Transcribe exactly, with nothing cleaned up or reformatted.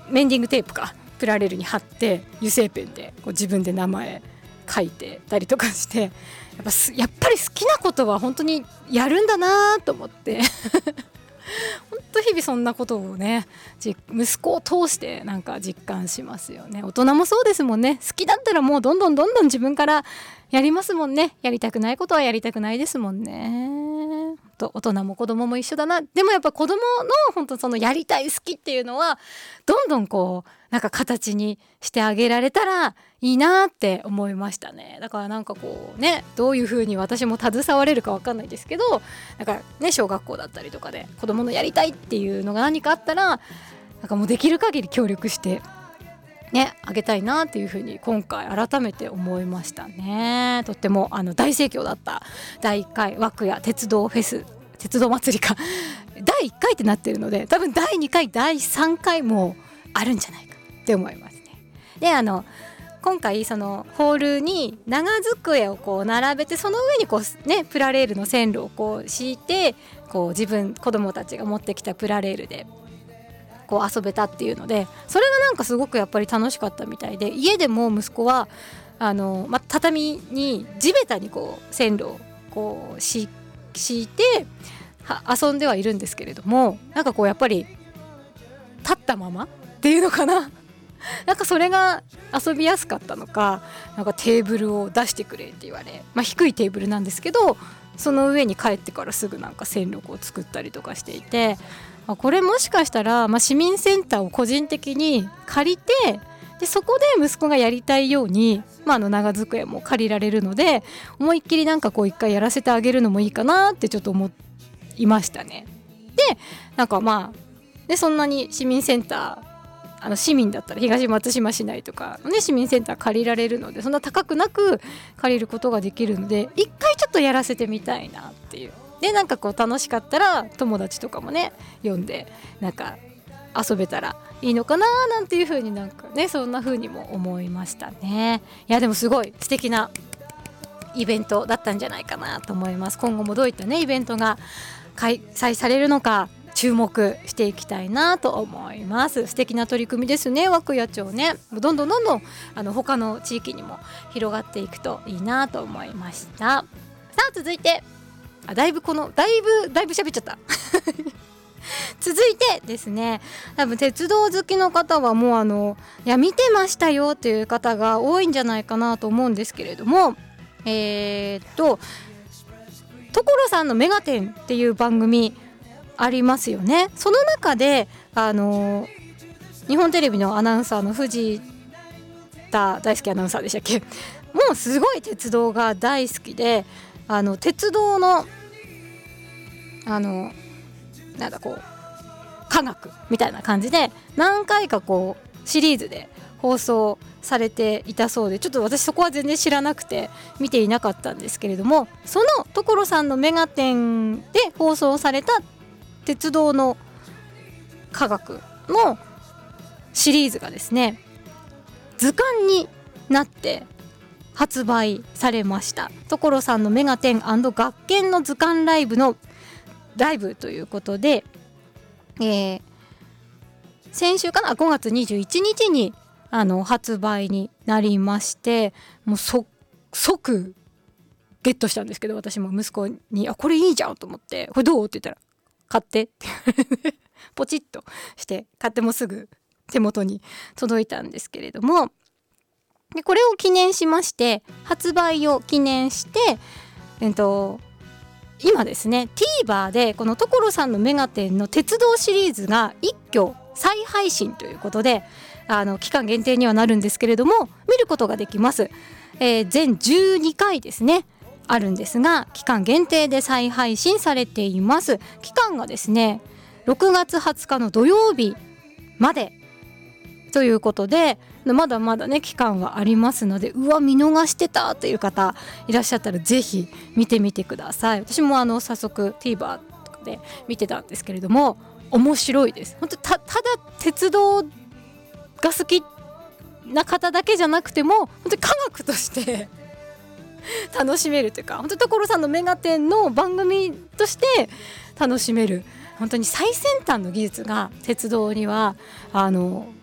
メンディングテープかプラレールに貼って油性ペンでこう自分で名前書いてたりとかして、やっぱすやっぱり好きなことは本当にやるんだなと思って本当日々そんなことをね息子を通してなんか実感しますよね。大人もそうですもんね。好きだったらもうどんどんどんどん自分からやりますもんね。やりたくないことはやりたくないですもんね。と大人も子供も一緒だな。でもやっぱ子供の本当そのやりたい好きっていうのはどんどんこうなんか形にしてあげられたらいいなって思いましたね。だからなんかこうねどういう風に私も携われるか分かんないですけど、なんかね小学校だったりとかで子供のやりたいっていうのが何かあったらなんかもうできる限り協力してねあげたいなっていう風に今回改めて思いましたね。とってもあの大盛況だっただいいっかい和久谷鉄道フェス鉄道祭りかだいいっかいってなってるので多分だいにかいだいさんかいもあるんじゃないかって思いますね。であの今回そのホールに長机をこう並べてその上にこうねプラレールの線路をこう敷いてこう自分子供たちが持ってきたプラレールでこう遊べたっていうので、それがなんかすごくやっぱり楽しかったみたいで、家でも息子はあの、ま、畳に地べたにこう線路をこう敷いて遊んではいるんですけれども、なんかこうやっぱり立ったままっていうのかななんかそれが遊びやすかったのか、なんかテーブルを出してくれって言われ、まあ、低いテーブルなんですけどその上に帰ってからすぐなんか線路を作ったりとかしていて、あこれもしかしたら、まあ、市民センターを個人的に借りてでそこで息子がやりたいように、まあ、あの長机も借りられるので思いっきりなんかこう一回やらせてあげるのもいいかなってちょっと思いましたね。でなんかまあでそんなに市民センターあの市民だったら東松島市内とか、ね、市民センター借りられるのでそんな高くなく借りることができるので一回ちょっとやらせてみたいなっていう。でなんかこう楽しかったら友達とかもね呼んでなんか遊べたらいいのかななんていう風になんかねそんな風にも思いましたね。いやでもすごい素敵なイベントだったんじゃないかなと思います。今後もどういったねイベントが開催されるのか注目していきたいなと思います。素敵な取り組みですね。和久谷町ねどんどんどんどんあの他の地域にも広がっていくといいなと思いました。さあ続いてあだいぶこのだいぶだいぶ喋っちゃった続いてですね、多分鉄道好きの方はもうあのいや見てましたよっていう方が多いんじゃないかなと思うんですけれども、えー、っと所さんのメガテンっていう番組ありますよね。その中であの日本テレビのアナウンサーの藤田大輔アナウンサーでしたっけ、もうすごい鉄道が大好きであの鉄道のあのなんだこう科学みたいな感じで何回かこうシリーズで放送されていたそうで、ちょっと私そこは全然知らなくて見ていなかったんですけれども、その所さんのメガテンで放送された鉄道の科学のシリーズがですね図鑑になって発売されました。所さんのメガテン&学研の図鑑ライブのライブということで、えー、先週かなごがつにじゅういちにちにあの発売になりまして、もうそ即ゲットしたんですけど、私も息子にあこれいいじゃんと思ってこれどうって言ったら買ってってポチッとして買ってもすぐ手元に届いたんですけれども、でこれを記念しまして発売を記念して、えっと、今ですね TVer でこの所さんのメガテンの鉄道シリーズが一挙再配信ということであの期間限定にはなるんですけれども見ることができます、えー、全じゅうにかいですねあるんですが期間限定で再配信されています。期間がですねろくがつはつかの土曜日までということでまだまだね期間はありますので、うわ見逃してたという方いらっしゃったらぜひ見てみてください。私もあの早速 TVer とかで見てたんですけれども面白いです。本当 た, ただ鉄道が好きな方だけじゃなくても本当に科学として楽しめるというか、本当に所さんのメガテンの番組として楽しめる本当に最先端の技術が鉄道にはあの